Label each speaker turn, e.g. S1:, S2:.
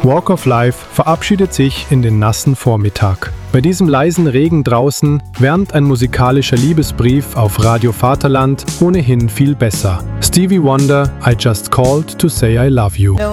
S1: Walk of Life verabschiedet sich in den nassen Vormittag. Bei diesem leisen Regen draußen wärmt ein musikalischer Liebesbrief auf Radio Vaterland ohnehin viel besser. Stevie Wonder, I Just Called to Say I Love You.